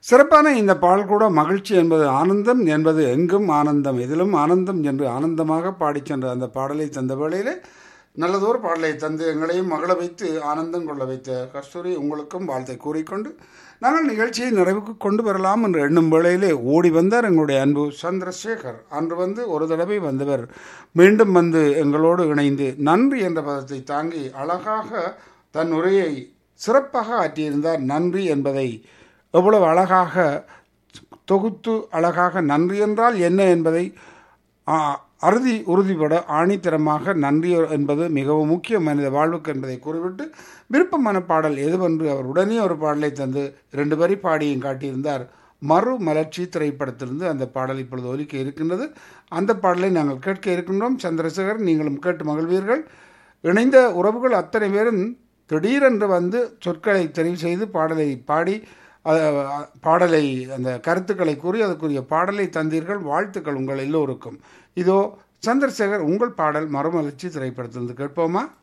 சிறப்பான இந்த பாடல் கூட மகிழ்ச்சி என்பது ஆனந்தம் என்பது எங்கும் ஆனந்தம் இதிலும் ஆனந்தம் என்று ஆனந்தமாக பாடிச் சென்ற அந்த பாடலை தந்த வேளையிலே நல்லதொரு பாடலை தந்து எங்களையும் மகள வைத்து ஆனந்தம் கொள்ள வைத்த கஸ்தூரி உங்களுக்கும் வாழ்த்தை கூறிக்கொண்டு நாங்கள் நிகழ்ச்சியை நிறைவுக்கு கொண்டு வரலாம் என்று எண்ணும் வேளையிலே ஓடி வந்தார் எங்களுடைய அன்பு சந்திரசேகர். அன்று வந்து ஒரு தடவை வந்தவர் மீண்டும் வந்து எங்களோடு இணைந்து நன்றி என்ற பதத்தை தாங்கி அழகாக தன் உரையை சிறப்பாக ஆற்றியிருந்தார். நன்றி என்பதை எவ்வளவு அழகாக தொகுத்து அழகாக நன்றி என்றால் என்ன என்பதை உறுதிபட ஆணித்தரமாக நன்றி என்பது மிகவும் முக்கிய மனித வாழ்வுக்கு என்பதை கூறிவிட்டு விருப்பமான பாடல் எதுவென்று அவர் உடனே ஒரு பாடலை தந்து 2 வரி பாடியும் காட்டியிருந்தார். மறுமலர்ச்சி திரைப்படத்திலிருந்து அந்த பாடல் இப்பொழுது ஒலிக்க இருக்கின்றது. அந்த பாடலை நாங்கள் கேட்க இருக்கின்றோம். சந்திரசேகர், நீங்களும் கேட்டு மகிழ்வீர்கள். இணைந்த உறவுகள் அத்தனை பேரும் திடீரென்று வந்து சொற்களை தெரிவு செய்து பாடலை பாடி பாடலை அந்த கருத்துக்களை கூறி அதுக்குரிய பாடலை தந்தீர்கள். வாழ்த்துக்கள் உங்கள் எல்லோருக்கும். இதோ சந்திரசேகர், உங்கள் பாடல் மறுமலர்ச்சி திரைப்படத்திலிருந்து கேட்போமா?